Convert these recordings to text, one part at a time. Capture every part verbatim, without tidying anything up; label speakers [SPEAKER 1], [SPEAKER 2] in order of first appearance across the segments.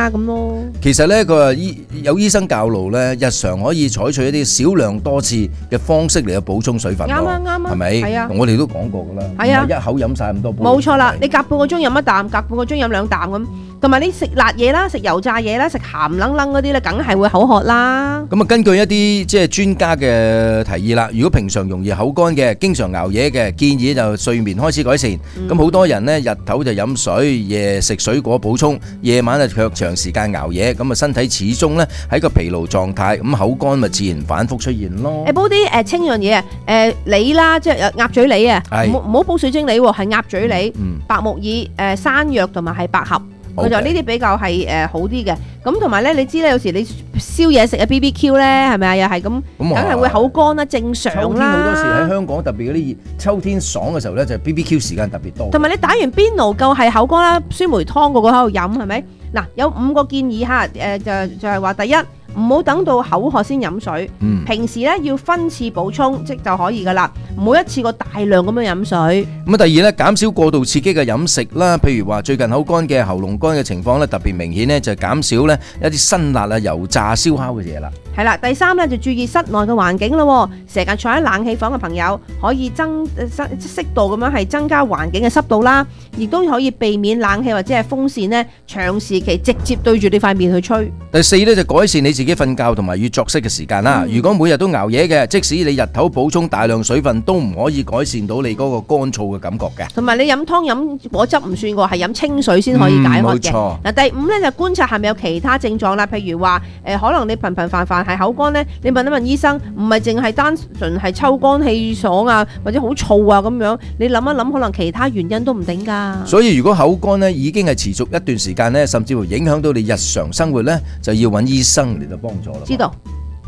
[SPEAKER 1] 啊咁咯。
[SPEAKER 2] 其實咧，佢話醫有醫生教路咧，日常可以採取一啲少量多次嘅方式嚟去補充水分。
[SPEAKER 1] 啱啊啱啊，
[SPEAKER 2] 係咪？
[SPEAKER 1] 係啊，
[SPEAKER 2] 我哋都講過㗎啦。
[SPEAKER 1] 係啊，
[SPEAKER 2] 一口飲晒咁多杯。
[SPEAKER 1] 冇錯啦，你隔半個鐘飲一啖，隔半個鐘飲兩啖咁。同埋你食辣嘢啦，食油炸嘢啦，食鹹撚撚嗰啲咧，梗係會口渴啦。
[SPEAKER 2] 咁啊，根據一啲即係專家嘅提議啦，如果平常容易口乾嘅，經常熬夜嘅，建議就睡眠開始改善。咁好多人呢，日頭就飲水，夜食水果補充，夜晚啊卻長時間熬夜，咁啊身體始終呢喺個疲勞狀態，咁口乾咪自然反覆出現咯。
[SPEAKER 1] 誒煲啲誒清樣嘢啊，誒梨啦，即係鴨嘴梨啊，唔好唔好煲水晶梨喎，係鴨嘴梨、白木耳、誒山藥同埋係百合。佢就呢啲比較係誒好啲嘅，咁同埋咧，你知咧，有時你燒嘢食啊 B B Q 咧，係咪啊？又係咁，梗係會口乾啦，正常啦。秋天好
[SPEAKER 2] 多時喺香港特別嗰啲秋天爽嘅時候咧，就係 B B Q 時間特別多。
[SPEAKER 1] 同埋你打完邊爐夠係口乾啦，酸梅湯個個喺度飲係咪？嗱，有五個建議嚇，誒就就係話第一，唔好等到口渴先飲水，嗯、平時咧要分次補充即就可以噶啦，唔好一次過大量咁樣飲水。
[SPEAKER 2] 咁啊，第二咧，減少過度刺激嘅飲食啦，譬如話最近口乾嘅、喉嚨乾嘅情況咧特別明顯咧，就減少咧一啲辛辣啊、油炸、燒烤嘅嘢啦。
[SPEAKER 1] 係啦，第三咧就注意室內嘅環境咯，成日坐喺冷氣房嘅朋友可以增適適度咁樣係增加環境嘅濕度啦，亦都可以避免冷氣或者係風扇咧長時期直接對住你塊面去吹。
[SPEAKER 2] 第四咧就改善你自己瞓覺同埋與作息嘅時間啦。嗯、如果每日都熬夜嘅，即使你日頭補充大量水分，都唔可以改善到你嗰個乾燥嘅感覺嘅。
[SPEAKER 1] 同埋你飲湯飲果汁唔算喎，係飲清水先可以解渴嘅。嗱、嗯，第五咧就觀察係咪有其他症狀啦，譬如話誒、呃、可能你頻頻繁繁係口乾咧，你問一問醫生，唔係淨係單純係抽乾氣爽啊，或者好燥啊咁樣，你諗一諗，可能其他原因都唔定㗎。
[SPEAKER 2] 所以如果口乾咧已經係持續一段時間咧，甚至乎影響到你日常生活咧，就要揾醫生嚟到幫助啦。
[SPEAKER 1] 知道。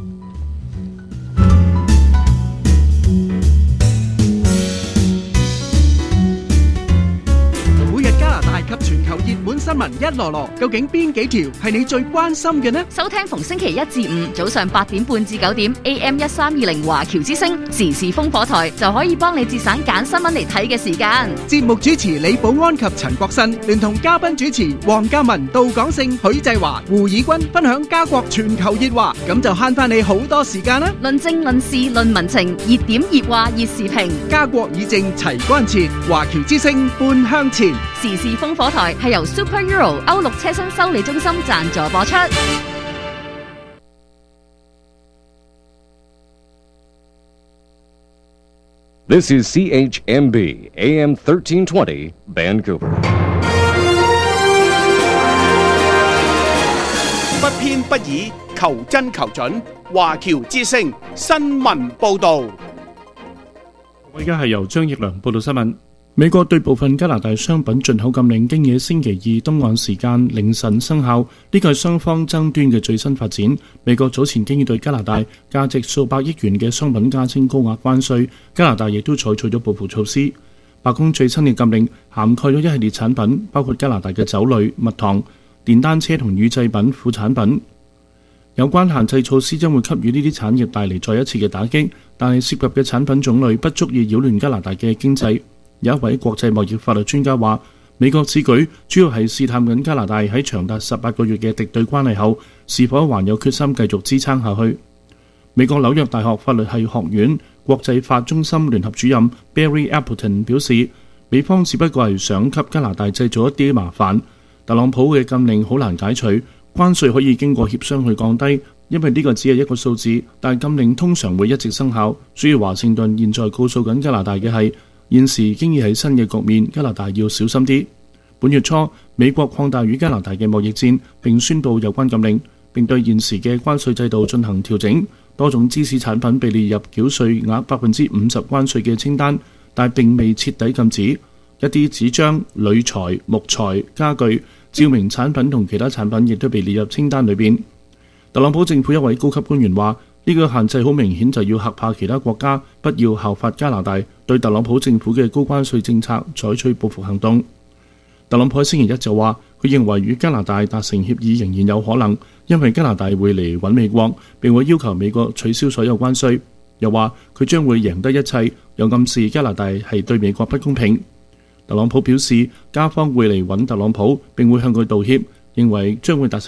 [SPEAKER 3] 及全球熱門新聞一籮籮，究竟邊幾條係你最關心嘅呢？
[SPEAKER 4] 收聽逢星期一至五早上八點半至九點 A M 一三二零華僑之聲時事風火台，就可以幫你節省揀新聞嚟睇嘅時間。
[SPEAKER 3] 節目主持李寶安及陳國新，聯同嘉賓主持黃嘉文、杜廣勝、許濟華、胡以軍分享家國全球熱話，咁就慳翻你好多時間啦！
[SPEAKER 4] 論政論事論民情，熱點熱話熱時評，
[SPEAKER 3] 家國以正齊關切，華僑之聲半向前。
[SPEAKER 4] 時事風火台係由 Super Euro 歐陸車身修理中心贊助播出。
[SPEAKER 5] This is C H M B A M thirteen twenty Vancouver。
[SPEAKER 6] 不偏不倚，求真求準，華僑之聲新聞報導。
[SPEAKER 7] 而家係由張奕良報道新聞。美國對部分加拿大商品進口禁令經野星期二東岸時間凌晨生效，呢個係雙方爭端嘅最新發展。美國早前經已對加拿大價值數百億元嘅商品加徵高額關稅，加拿大亦都採取咗報復措施。白宮最新嘅禁令涵蓋咗一系列產品，包括加拿大嘅酒類、蜜糖、電單車同乳製品副產品。有關限制措施將會給予呢啲產業帶嚟再一次嘅打擊，但係涉及嘅產品種類不足以擾亂加拿大嘅經濟。有一位國際貿易法律專家話，美國此舉主要係試探緊加拿大喺長達十八個月嘅敵對關係後，是否還有決心繼續支撐下去。美國紐約大學法律系學院國際法中心聯合主任 Barry Appleton 表示，美方只不過係想給加拿大製造一啲麻煩。特朗普嘅禁令好難解除，關稅可以經過協商去降低，因為呢個只係一個數字，但禁令通常會一直生效。所以華盛頓現在告訴緊加拿大嘅係，現時經已喺新嘅局面，加拿大要小心啲。本月初，美國擴大與加拿大嘅貿易戰，並宣布有關禁令，並對現時嘅關稅制度進行調整。多種芝士產品被列入繳稅額百分之五十關稅嘅清單，但並未徹底禁止。一啲紙張、鋁材、木材、家具、照明產品同其他產品亦都被列入清單裏邊。特朗普政府一位高級官員話，呢個限制好明顯就要嚇怕其他國家，不要效法加拿大對特朗普政府嘅高關稅政策採取報復行動。特朗普喺星期一就話，佢認為與加拿大達成協議仍然有可能，因為加拿大會嚟揾美國，並會要求美國取消所有關稅。又話佢將會贏得一切，又暗示加拿大係對美國不公平。特朗普表示，加方會嚟揾特朗普，並會向佢道歉，認為將會達成